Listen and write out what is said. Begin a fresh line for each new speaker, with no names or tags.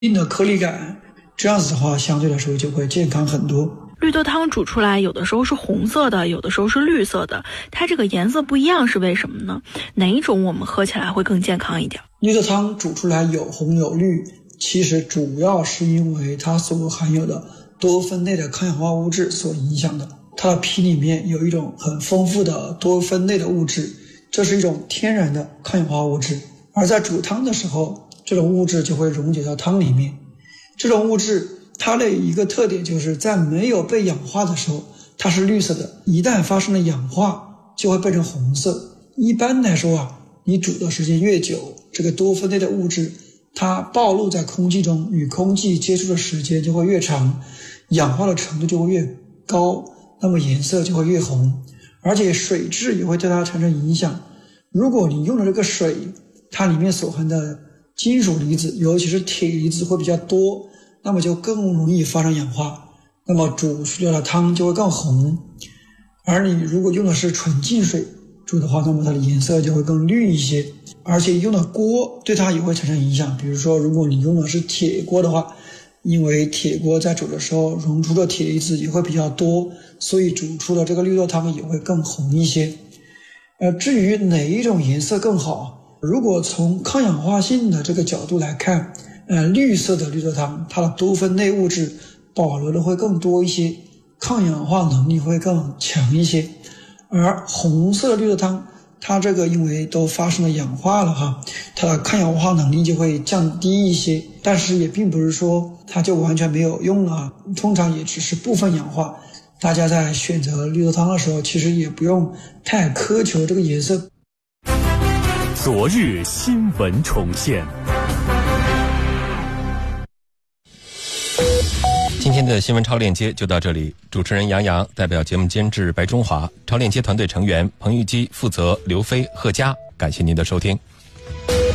定的颗粒感，这样子的话相对来说就会健康很多。
绿豆汤煮出来有的时候是红色的，有的时候是绿色的，它这个颜色不一样是为什么呢？哪一种我们喝起来会更健康一点？
绿豆汤煮出来有红有绿，其实主要是因为它所含有的多酚类的抗氧化物质所影响的。它的皮里面有一种很丰富的多酚类的物质，这是一种天然的抗氧化物质，而在煮汤的时候，这种物质就会溶解到汤里面。这种物质它的一个特点就是在没有被氧化的时候它是绿色的，一旦发生了氧化就会变成红色。一般来说你煮的时间越久，这个多酚类的物质它暴露在空气中，与空气接触的时间就会越长，氧化的程度就会越高，那么颜色就会越红，而且水质也会对它产生影响。如果你用的这个水，它里面所含的金属离子，尤其是铁离子会比较多，那么就更容易发生氧化，那么煮出来的汤就会更红。而你如果用的是纯净水煮的话，那么它的颜色就会更绿一些，而且用的锅对它也会产生影响。比如说如果你用的是铁锅的话，因为铁锅在煮的时候溶出的铁离子也会比较多，所以煮出的这个绿豆汤也会更红一些。至于哪一种颜色更好，如果从抗氧化性的这个角度来看，绿色的绿豆汤它的多酚类物质保留的会更多一些，抗氧化能力会更强一些。而红色的绿豆汤它这个因为都发生了氧化了它的抗氧化能力就会降低一些，但是也并不是说它就完全没有用了，通常也只是部分氧化。大家在选择绿豆汤的时候其实也不用太苛求这个颜色。
昨日新闻重现。今天的新闻超链接就到这里，主持人杨洋代表节目监制白中华，超链接团队成员彭玉基负责刘飞、贺佳，感谢您的收听。